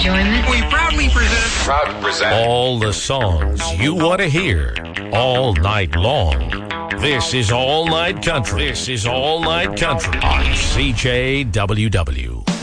enjoyment. We proud to present all the songs you want to hear all night long. This is All Night Country. This is All Night Country on CJWW.